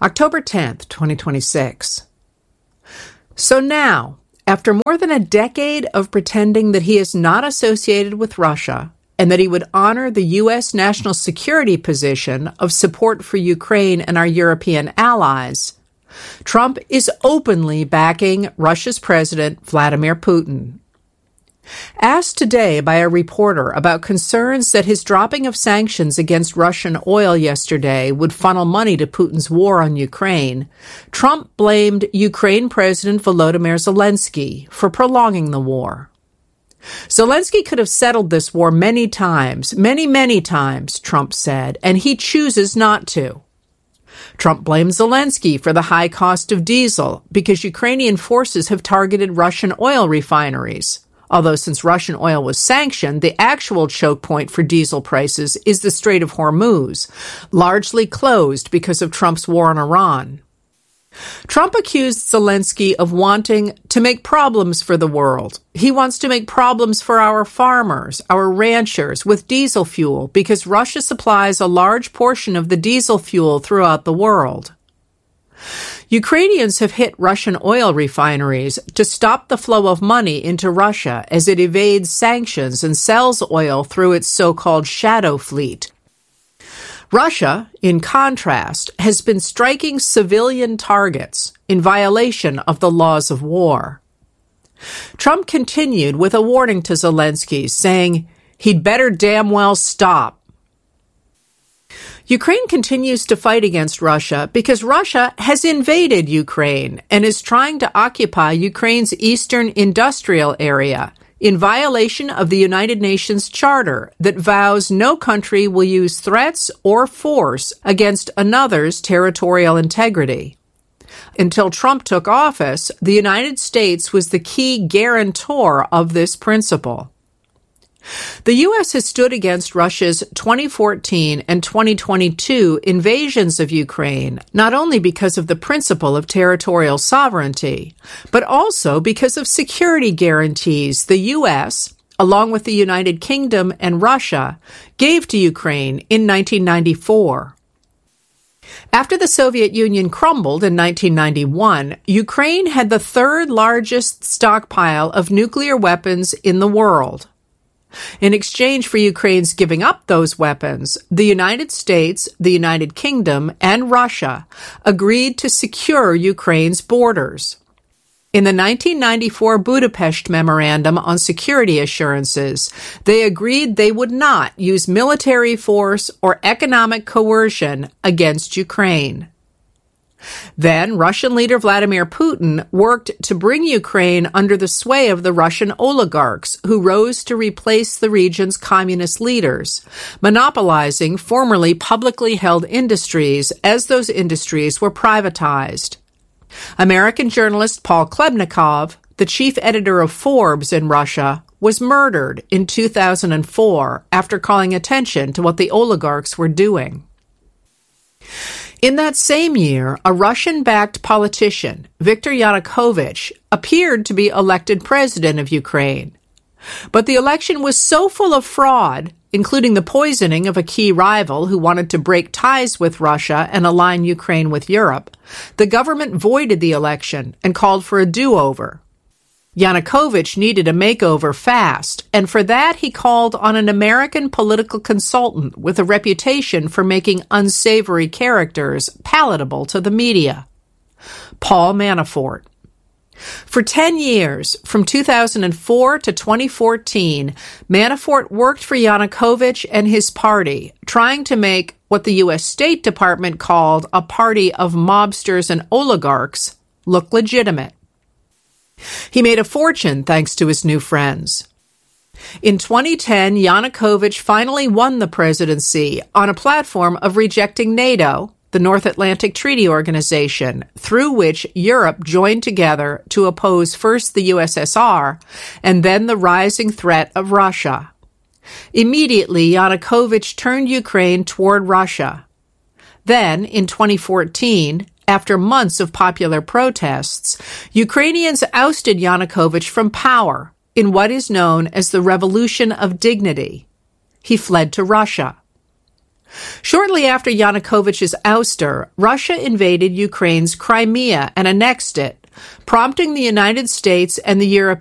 October 10th, 2026. So now, after more than a decade of pretending that he is not associated with Russia and that he would honor the U.S. national security position of support for Ukraine and our European allies, Trump is openly backing Russia's President Vladimir Putin. Asked today by a reporter about concerns that his dropping of sanctions against Russian oil yesterday would funnel money to Putin's war on Ukraine, Trump blamed Ukraine President Volodymyr Zelensky for prolonging the war. Zelensky could have settled this war many times, many times, Trump said, and he chooses not to. Trump blamed Zelensky for the high cost of diesel because Ukrainian forces have targeted Russian oil refineries. Although since Russian oil was sanctioned, the actual choke point for diesel prices is the Strait of Hormuz, largely closed because of Trump's war on Iran. Trump accused Zelensky of wanting to make problems for the world. He wants to make problems for our farmers, our ranchers, with diesel fuel because Russia supplies a large portion of the diesel fuel throughout the world. Ukrainians have hit Russian oil refineries to stop the flow of money into Russia as it evades sanctions and sells oil through its so-called shadow fleet. Russia, in contrast, has been striking civilian targets in violation of the laws of war. Trump continued with a warning to Zelensky, saying he'd better damn well stop. Ukraine continues to fight against Russia because Russia has invaded Ukraine and is trying to occupy Ukraine's eastern industrial area in violation of the United Nations Charter that vows no country will use threats or force against another's territorial integrity. Until Trump took office, the United States was the key guarantor of this principle. The U.S. has stood against Russia's 2014 and 2022 invasions of Ukraine, not only because of the principle of territorial sovereignty, but also because of security guarantees the U.S., along with the United Kingdom and Russia, gave to Ukraine in 1994. After the Soviet Union crumbled in 1991, Ukraine had the third largest stockpile of nuclear weapons in the world. In exchange for Ukraine's giving up those weapons, the United States, the United Kingdom, and Russia agreed to secure Ukraine's borders. In the 1994 Budapest Memorandum on Security Assurances, they agreed they would not use military force or economic coercion against Ukraine. Then, Russian leader Vladimir Putin worked to bring Ukraine under the sway of the Russian oligarchs who rose to replace the region's communist leaders, monopolizing formerly publicly held industries as those industries were privatized. American journalist Paul Klebnikov, the chief editor of Forbes in Russia, was murdered in 2004 after calling attention to what the oligarchs were doing. In that same year, a Russian-backed politician, Viktor Yanukovych, appeared to be elected president of Ukraine. But the election was so full of fraud, including the poisoning of a key rival who wanted to break ties with Russia and align Ukraine with Europe, the government voided the election and called for a do-over. Yanukovych needed a makeover fast, and for that he called on an American political consultant with a reputation for making unsavory characters palatable to the media, Paul Manafort. For 10 years, from 2004 to 2014, Manafort worked for Yanukovych and his party, trying to make what the U.S. State Department called a party of mobsters and oligarchs look legitimate. He made a fortune thanks to his new friends. In 2010, Yanukovych finally won the presidency on a platform of rejecting NATO, the North Atlantic Treaty Organization, through which Europe joined together to oppose first the USSR and then the rising threat of Russia. Immediately, Yanukovych turned Ukraine toward Russia. Then, in 2014, after months of popular protests, Ukrainians ousted Yanukovych from power in what is known as the Revolution of Dignity. He fled to Russia. Shortly after Yanukovych's ouster, Russia invaded Ukraine's Crimea and annexed it, prompting the United States and the European